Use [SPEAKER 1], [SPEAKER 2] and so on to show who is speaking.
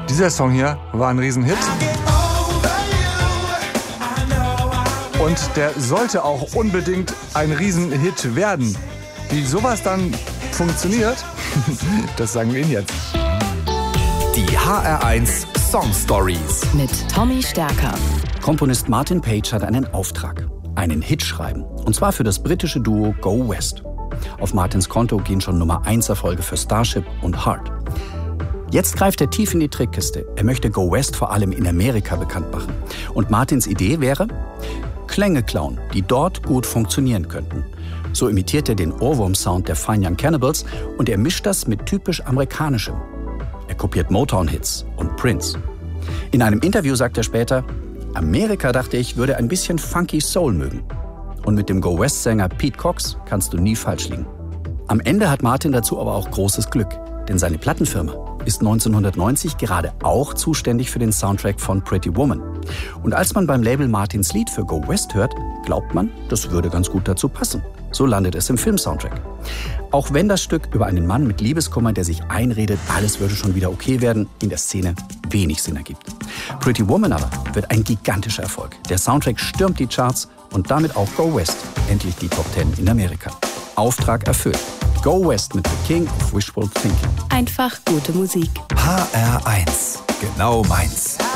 [SPEAKER 1] Dieser Song hier war ein Riesenhit. Und der sollte auch unbedingt ein Riesenhit werden. Wie sowas dann funktioniert, das sagen wir Ihnen jetzt.
[SPEAKER 2] Die HR1 Song Stories
[SPEAKER 3] mit Tommy Stärker.
[SPEAKER 4] Komponist Martin Page hat einen Auftrag, einen Hit schreiben. Und zwar für das britische Duo Go West. Auf Martins Konto gehen schon Nummer 1 Erfolge für Starship und Heart. Jetzt greift er tief in die Trickkiste. Er möchte Go West vor allem in Amerika bekannt machen. Und Martins Idee wäre, Klänge klauen, die dort gut funktionieren könnten. So imitiert er den Ohrwurm-Sound der Fine Young Cannibals und er mischt das mit typisch Amerikanischem. Er kopiert Motown-Hits und Prince. In einem Interview sagt er später, Amerika, dachte ich, würde ein bisschen funky Soul mögen. Und mit dem Go West-Sänger Pete Cox kannst du nie falsch liegen. Am Ende hat Martin dazu aber auch großes Glück, denn seine Plattenfirma ist 1990 gerade auch zuständig für den Soundtrack von Pretty Woman. Und als man beim Label Martins Lied für Go West hört, glaubt man, das würde ganz gut dazu passen. So landet es im Filmsoundtrack. Auch wenn das Stück über einen Mann mit Liebeskummer, der sich einredet, alles würde schon wieder okay werden, in der Szene wenig Sinn ergibt. Pretty Woman aber wird ein gigantischer Erfolg. Der Soundtrack stürmt die Charts und damit auch Go West, endlich die Top 10 in Amerika. Auftrag erfüllt. Go West mit The King of Wishful Thinking.
[SPEAKER 3] Einfach gute Musik.
[SPEAKER 2] HR1, genau meins.